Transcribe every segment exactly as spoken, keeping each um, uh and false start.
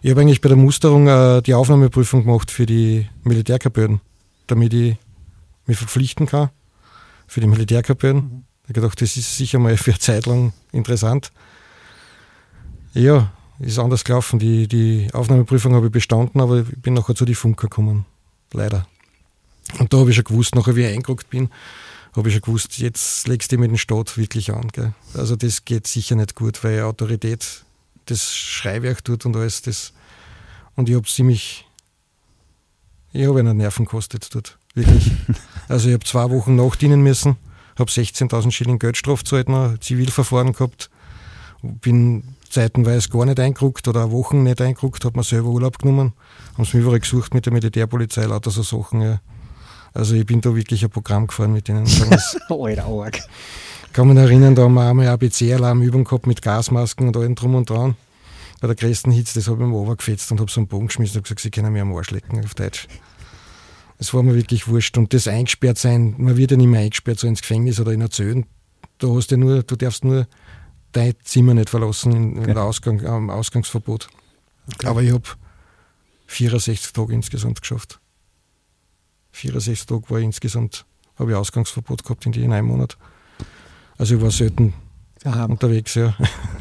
Ich habe eigentlich bei der Musterung äh, die Aufnahmeprüfung gemacht für die Militärkapellen, damit ich mich verpflichten kann für die Militärkapellen. Mhm. Ich habe gedacht, das ist sicher mal für eine Zeit lang interessant. Ja, ist anders gelaufen. Die, die Aufnahmeprüfung habe ich bestanden, aber ich bin nachher zu den Funker gekommen. Leider. Und da habe ich schon gewusst, nachher wie ich eingerückt bin, habe ich schon gewusst, jetzt legst du mit dem Staat wirklich an. Gell? Also das geht sicher nicht gut, weil Autorität das Schreiwerk tut und alles. Das, und ich habe ziemlich, ich habe einen Nerven gekostet dort, wirklich. Also ich habe zwei Wochen nachdienen müssen, habe sechzehntausend Schilling Geldstrafe gezahlt, noch Zivilverfahren gehabt, bin zeitenweise gar nicht eingerückt oder Wochen nicht eingerückt, habe mir selber Urlaub genommen, haben es mir überall gesucht mit der Militärpolizei, lauter so Sachen. Ja. Also ich bin da wirklich ein Programm gefahren mit denen. Alter, arg. Ich kann mich erinnern, da haben wir einmal eine A B C-Alarmübung gehabt mit Gasmasken und allem drum und dran. Bei der größten Hitze, das habe ich mir runtergefetzt und habe so einen Bogen geschmissen und gesagt, sie können mir am Arsch lecken, auf Deutsch. Das war mir wirklich wurscht. Und das eingesperrt sein, man wird ja nicht mehr eingesperrt, so ins Gefängnis oder in einer Zelle. Da hast du nur, du darfst nur dein Zimmer nicht verlassen in, in der Ausgang, am Ausgangsverbot. Okay. Aber ich habe vierundsechzig Tage insgesamt geschafft. vierundsechzig Tage war ich insgesamt, habe ich Ausgangsverbot gehabt in, die, in einem Monat. Also ich war selten Aha. unterwegs, ja.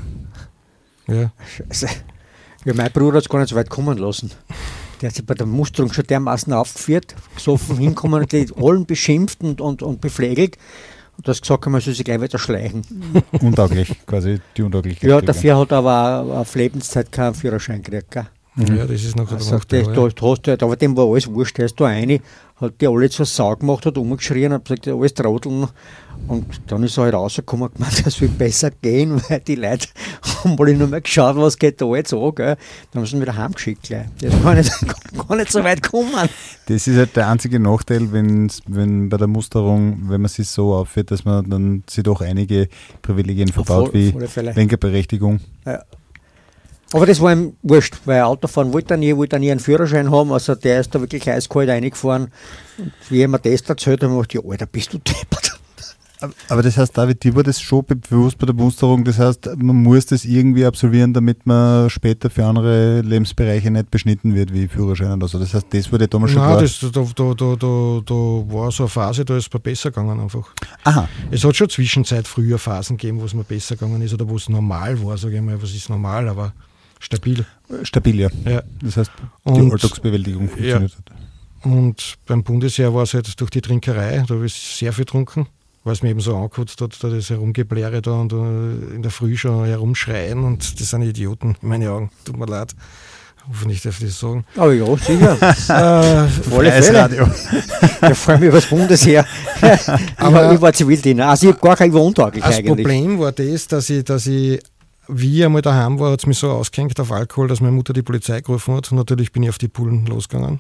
ja. Scheiße. Ja, mein Bruder hat es gar nicht so weit kommen lassen. Der hat sich bei der Musterung schon dermaßen aufgeführt, gesoffen, hinkommen und die allen beschimpft und, und, und beflegelt. Und du hast gesagt, man soll sich gleich wieder schleichen. Untauglich, quasi die Untaugliche. Ja, dafür hat er aber auf Lebenszeit keinen Führerschein gekriegt. Gell? Mhm. Ja, das ist noch also, der Nachteil, ja. hast du, aber dem war alles wurscht, der ist da rein, hat die alle zur Sau gemacht, hat umgeschrien, hat gesagt, alles trotteln. Und dann ist er halt rausgekommen und gemeint, es will besser gehen, weil die Leute haben alle nur mehr geschaut, was geht da jetzt an. Gell? Dann haben sie ihn wieder heimgeschickt gleich. Der ist gar nicht, gar nicht so weit gekommen. Das ist halt der einzige Nachteil, wenn, wenn bei der Musterung, wenn man sich so aufführt, dass man dann sich doch einige Privilegien verbaut, voll, wie Lenkerberechtigung. Ja. Aber das war ihm wurscht, weil Autofahren wollte er nie, wollte er nie einen Führerschein haben, also der ist da wirklich eiskalt reingefahren. Und wie ich mir das erzählt habe, habe ich gedacht, ja Alter, bist du deppert. Aber das heißt, David, dir war das schon bewusst bei der Musterung, das heißt, man muss das irgendwie absolvieren, damit man später für andere Lebensbereiche nicht beschnitten wird, wie Führerschein oder so. Das heißt, das wurde damals schon Nein, klar. Das, da, da, da, da, da war so eine Phase, da ist es mir besser gegangen einfach. Aha. Es hat schon Zwischenzeit früher Phasen gegeben, wo es mir besser gegangen ist oder wo es normal war, sage ich mal, was ist normal, aber stabil. Stabil, ja. ja. Das heißt, die und, Alltagsbewältigung funktioniert hat. Ja. Und beim Bundesheer war es halt durch die Trinkerei, da habe ich sehr viel getrunken, weil es mir eben so angekotzt hat, da das Herumgebläre da und in der Früh schon herumschreien und das sind Idioten in meinen Augen. Tut mir leid. Hoffentlich darf ich das sagen. Aber ja, sicher. äh, Freies Radio. Ja, vor allem über das Bundesheer. Aber ich war Zivildiener. Also ich habe gar kein untauglich eigentlich. Das eigentlich. Problem war das, dass ich, dass ich wie ich einmal daheim war, hat es mich so ausgehängt auf Alkohol, dass meine Mutter die Polizei gerufen hat. Natürlich bin ich auf die Bullen losgegangen.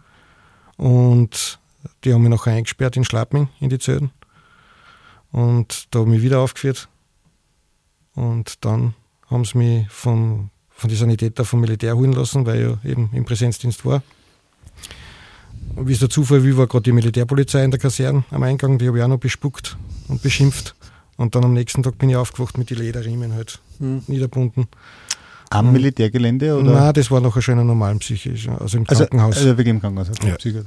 Und die haben mich nachher eingesperrt in Schlappming, in die Zellen. Und da habe ich mich wieder aufgeführt. Und dann haben sie mich vom, von den Sanitäter vom Militär holen lassen, weil ich ja eben im Präsenzdienst war. Und wie es der Zufall will, war gerade die Militärpolizei in der Kaserne am Eingang, die habe ich auch noch bespuckt und beschimpft. Und dann am nächsten Tag bin ich aufgewacht mit den Lederriemen halt hm. niederbunden. Am und, Militärgelände? Oder? Nein, das war nachher schon in einer normalen Psyche, also im also, Krankenhaus. Also wirklich im Krankenhaus, okay. Ja. Psychiatrie.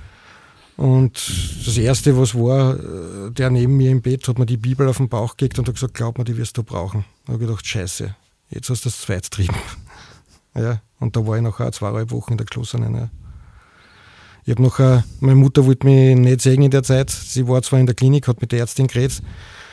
Und das Erste, was war, der neben mir im Bett hat mir die Bibel auf den Bauch gelegt und hat gesagt, glaub mir, die wirst du brauchen. Da habe ich gedacht, scheiße, jetzt hast du das Zweittrieben. Ja, und da war ich nachher zweieinhalb Wochen in der Geschlossenen. Ja. Ich habe nachher, meine Mutter wollte mich nicht sehen in der Zeit. Sie war zwar in der Klinik, hat mit der Ärztin geredet.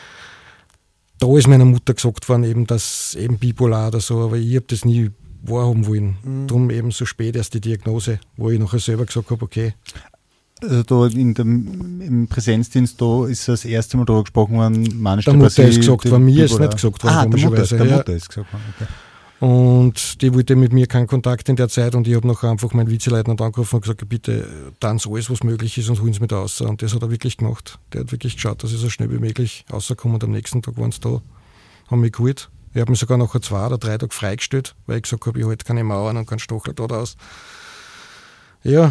Da ist meiner Mutter gesagt worden, eben, dass eben bipolar oder so, aber ich habe das nie wahrhaben wollen. Mhm. Darum eben so spät erst die Diagnose, wo ich nachher selber gesagt habe, okay. Also da in dem, im Präsenzdienst, da ist das erste Mal darüber gesprochen worden, manisch der Mutter ist gesagt worden, mir ist nicht gesagt worden. Ah, der Mutter, der Mutter ist gesagt worden, okay. Und die wollte mit mir keinen Kontakt in der Zeit und ich habe nachher einfach meinen Vizeleutnant angerufen und gesagt, bitte dann so alles, was möglich ist und holen Sie mich da raus. Und das hat er wirklich gemacht. Der hat wirklich geschaut, dass ich so schnell wie möglich rauskomme und am nächsten Tag waren sie da, haben mich geholt. Ich habe mich sogar nachher zwei oder drei Tage freigestellt, weil ich gesagt habe, ich halte keine Mauern und keinen Stachel da raus. Ja,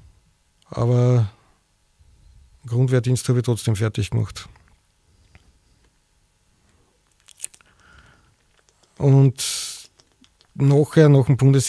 aber Grundwehrdienst habe ich trotzdem fertig gemacht. Und nachher, nach dem Bundesheer,